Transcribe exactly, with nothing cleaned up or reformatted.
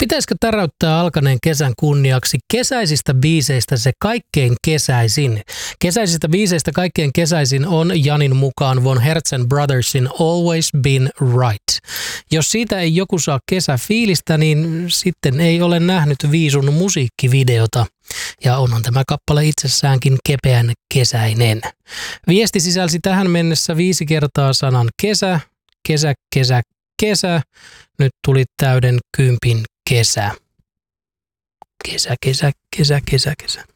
Pitäisikö täräyttää alkaneen kesän kunniaksi kesäisistä biiseistä se kaikkein kesäisin? Kesäisistä biiseistä kaikkein kesäisin on Janin mukaan Von Herzen Brothersin Always Been Right. Jos siitä ei joku saa kesäfiilistä, niin sitten ei ole nähnyt Viisun musiikkivideota. Ja onhan tämä kappale itsessäänkin kepeän kesäinen. Viesti sisälsi tähän mennessä viisi kertaa sanan kesä, kesä, kesä, kesä. Nyt tuli täyden kympin kesä. Kesä, kesä, kesä, kesä, kesä.